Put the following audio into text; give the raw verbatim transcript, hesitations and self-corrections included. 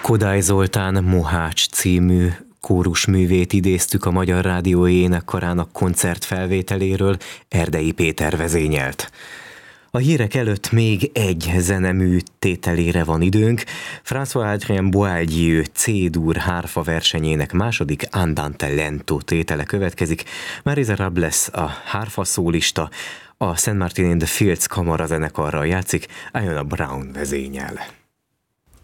Kodály Zoltán Mohács című kórusművét idéztük a Magyar Rádió Énekkarának koncertfelvételéről, Erdei Péter vezényelt. A hírek előtt még egy zenemű tételére van időnk. François-Adrien Boieldieu C-dur hárfa versenyének második Andante lento tétele következik. Marisa Robles a hárfa szólista, a Saint Martin in the Fields kamarazenekarral játszik, Iona Brown vezényel.